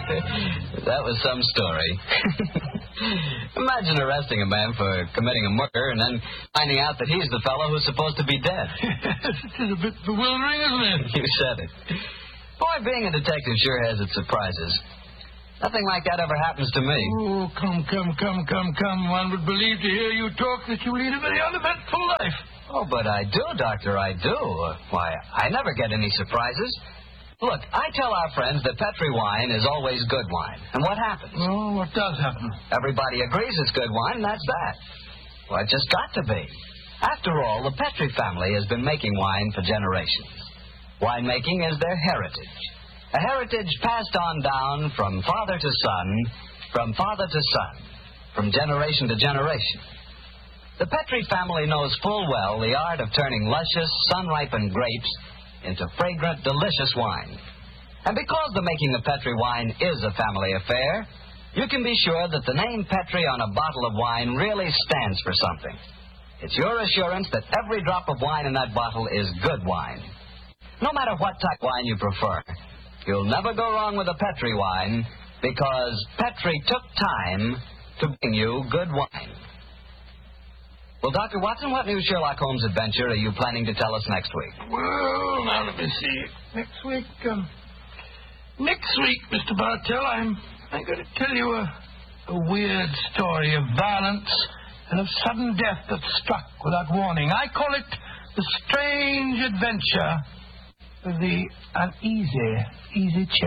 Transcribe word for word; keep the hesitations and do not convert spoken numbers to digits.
That was some story. Imagine arresting a man for committing a murder and then finding out that he's the fellow who's supposed to be dead. It is a bit bewildering, isn't it? You said it. Boy, being a detective sure has its surprises. Nothing like that ever happens to me. Oh, come, come, come, come, come. One would believe to hear you talk that you lead a very uneventful life. Oh, but I do, Doctor, I do. Why, I never get any surprises. Look, I tell our friends that Petri wine is always good wine. And what happens? Oh, what does happen? Everybody agrees it's good wine, and that's that. Well, it just got to be. After all, the Petri family has been making wine for generations. Winemaking is their heritage. A heritage passed on down from father to son, from father to son, from generation to generation. The Petri family knows full well the art of turning luscious, sun-ripened grapes into fragrant, delicious wine. And because the making of Petri wine is a family affair, you can be sure that the name Petri on a bottle of wine really stands for something. It's your assurance that every drop of wine in that bottle is good wine. No matter what type of wine you prefer, you'll never go wrong with a Petri wine because Petri took time to bring you good wine. Well, Doctor Watson, what new Sherlock Holmes adventure are you planning to tell us next week? Well, now let me see. Next week, um, next week, Mister Bartell, I'm, I'm going to tell you a, a weird story of violence and of sudden death that struck without warning. I call it The Strange Adventure of the Uneasy Easy Chair.